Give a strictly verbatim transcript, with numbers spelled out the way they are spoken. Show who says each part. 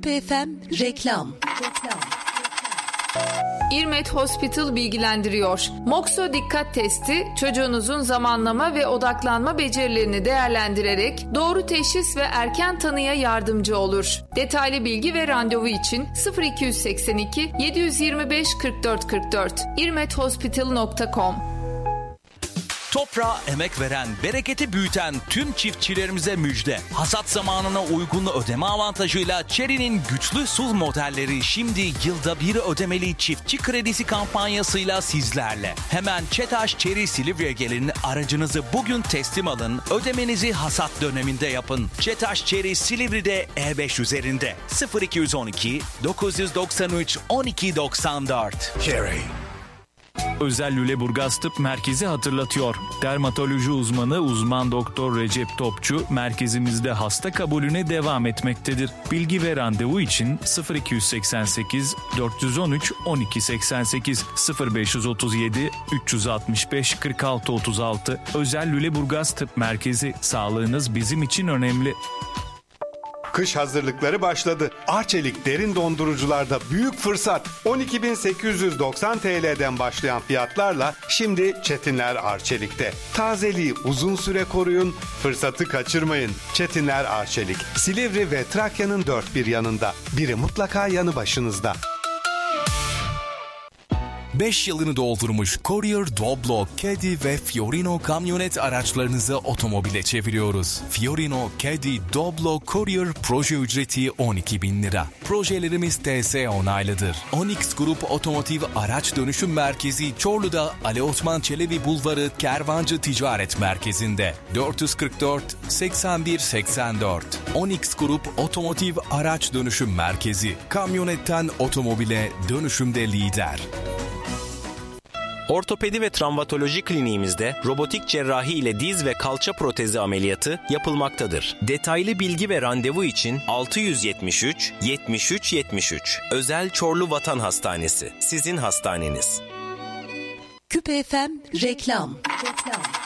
Speaker 1: Küpe F M reklam.
Speaker 2: İrmet Hospital bilgilendiriyor. Moxo dikkat testi çocuğunuzun zamanlama ve odaklanma becerilerini değerlendirerek doğru teşhis ve erken tanıya yardımcı olur. Detaylı bilgi ve randevu için sıfır iki seksen iki yedi yirmi beş kırk dört kırk dört irmet hospital nokta com.
Speaker 3: Toprağa emek veren, bereketi büyüten tüm çiftçilerimize müjde. Hasat zamanına uygun ödeme avantajıyla Chery'nin güçlü S U V modelleri şimdi yılda bir ödemeli çiftçi kredisi kampanyasıyla sizlerle. Hemen ÇETAŞ Chery Silivri'ye gelin, aracınızı bugün teslim alın, ödemenizi hasat döneminde yapın. ÇETAŞ Chery Silivri'de E beş üzerinde sıfır iki on iki dokuz doksan üç on iki doksan dört. Chery.
Speaker 4: Özel Lüleburgaz Tıp Merkezi hatırlatıyor. Dermatoloji uzmanı uzman doktor Recep Topçu merkezimizde hasta kabulüne devam etmektedir. Bilgi ve randevu için sıfır iki seksen sekiz dört on üç on iki seksen sekiz sıfır beş otuz yedi üç altmış beş kırk altı otuz altı. Özel Lüleburgaz Tıp Merkezi, sağlığınız bizim için önemli.
Speaker 5: Kış hazırlıkları başladı. Arçelik derin dondurucularda büyük fırsat. on iki bin sekiz yüz doksan Türk lira'dan başlayan fiyatlarla şimdi Çetinler Arçelik'te. Tazeliği uzun süre koruyun, fırsatı kaçırmayın. Çetinler Arçelik, Silivri ve Trakya'nın dört bir yanında. Biri mutlaka yanı başınızda.
Speaker 6: beş yılını doldurmuş Courier, Doblo, Caddy ve Fiorino kamyonet araçlarınızı otomobile çeviriyoruz. Fiorino, Caddy, Doblo, Courier proje ücreti on iki bin lira. Projelerimiz T S onaylıdır. Onyx Grup Otomotiv Araç Dönüşüm Merkezi Çorlu'da Ali Osman Çelebi Bulvarı Kervancı Ticaret Merkezi'nde. dört kırk dört seksen bir seksen dört. Onyx Grup Otomotiv Araç Dönüşüm Merkezi. Kamyonetten otomobile dönüşümde lider.
Speaker 7: Ortopedi ve travmatoloji kliniğimizde robotik cerrahi ile diz ve kalça protezi ameliyatı yapılmaktadır. Detaylı bilgi ve randevu için altı yetmiş üç yetmiş üç yetmiş üç. Özel Çorlu Vatan Hastanesi. Sizin hastaneniz.
Speaker 1: Küpe F M reklam. reklam.